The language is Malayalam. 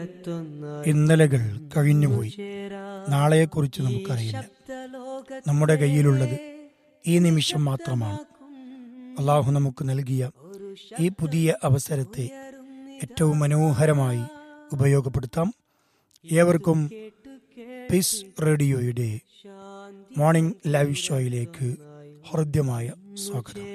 ഇന്നലകൾ കഴിഞ്ഞുപോയി. നാളെയെക്കുറിച്ച് നമുക്കറിയില്ല. നമ്മുടെ കയ്യിലുള്ളത് ഈ നിമിഷം മാത്രമാണ്. അള്ളാഹു നമുക്ക് നൽകിയ ഈ പുതിയ അവസരത്തെ ഏറ്റവും മനോഹരമായി ഉപയോഗപ്പെടുത്താം. ഏവർക്കും പീസ് റേഡിയോയുടെ മോർണിംഗ് ലൈവ് ഷോയിലേക്ക് ഹൃദ്യമായ സ്വാഗതം.